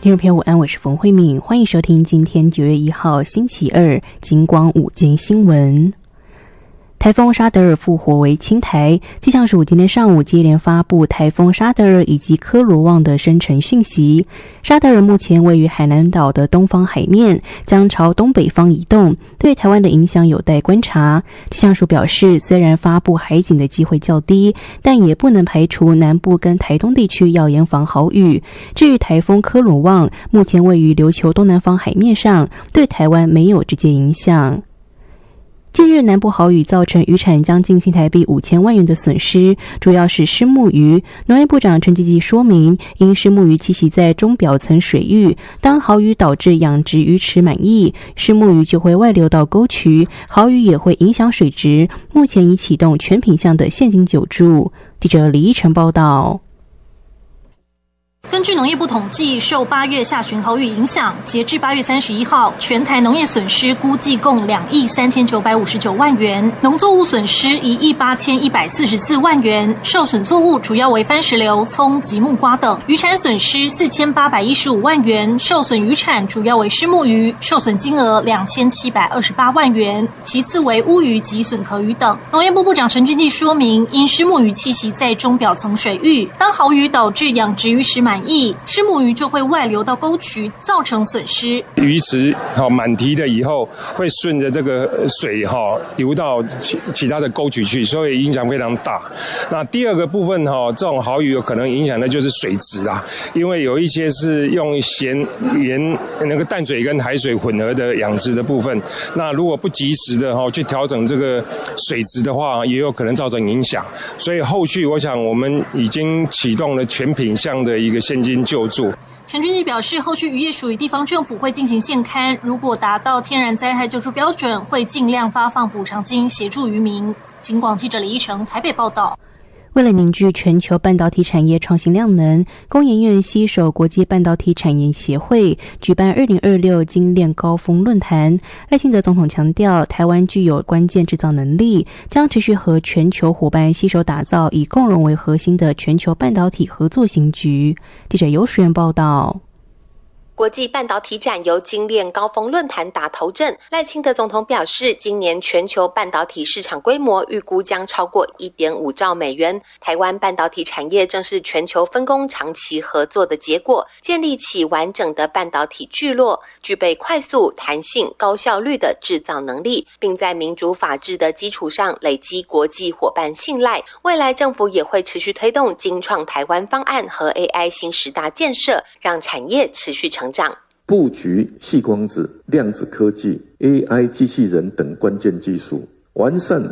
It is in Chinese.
听众朋友午安，我是冯慧敏，欢迎收听今天9月1号星期二金光午间新闻。台风沙德尔复活为轻台，气象署今天上午接连发布台风沙德尔以及科罗旺的生成讯息。沙德尔目前位于海南岛的东方海面，将朝东北方移动，对台湾的影响有待观察。气象署表示，虽然发布海警的机会较低，但也不能排除南部跟台东地区要严防豪雨。至于台风科罗旺，目前位于琉球东南方海面上，对台湾没有直接影响。近日南部豪雨造成渔产将近新台币5000万元的损失，主要是虱目鱼。农业部长陈吉吉说明，因虱目鱼栖息在中表层水域，当豪雨导致养殖鱼池满溢，虱目鱼就会外流到沟渠，豪雨也会影响水质。目前已启动全品项的现金救助。记者李依晨报道。 根据农业部统计，受8月下旬豪雨影响，截至8月31号，全台农业损失估计共2亿3959万元，农作物损失1亿8144万元，受损作物主要为番石榴、葱及木瓜等；渔产损失4815万元，受损渔产主要为虱目鱼，受损金额2728万元，其次为乌鱼及笋壳鱼等。农业部部长陈俊基说明，因虱目鱼栖息在中表层水域，当豪雨导致养殖鱼池满溢，虱目鱼就会外流到沟渠，造成损失。 鱼池满堤了以后，会顺着这个水流到其他的沟渠去，所以影响非常大。那第二个部分这种豪雨有可能影响的就是水质啊，因为有一些是用盐那个淡水跟海水混合的养殖的部分，那如果不及时的去调整这个水质的话，也有可能造成影响。所以后续我想我们已经启动了全品项的一个现金救助。 陈俊基表示，后续渔业署与地方政府会进行现勘，如果达到天然灾害救助标准，会尽量发放补偿金协助渔民。警广记者李依晨台北报道。 为了凝聚全球半导体产业创新量能，工研院携手国际半导体产业协会举办2026精炼高峰论坛。赖清德总统强调，台湾具有关键制造能力，将持续和全球伙伴携手打造以共荣为核心的全球半导体合作新局。记者尤淑媛报道。 国际半导体展由精炼高峰论坛打头阵，赖清德总统表示，今年全球半导体市场规模预估将超过 1.5 兆美元。台湾半导体产业正是全球分工长期合作的结果，建立起完整的半导体聚落，具备快速、弹性、高效率的制造能力，并在民主法治的基础上累积国际伙伴信赖。未来政府也会持续推动精创台湾方案和 AI 新10大建设，让产业持续成长。 布局矽光子、量子科技、AI 机器人等关键技术，完善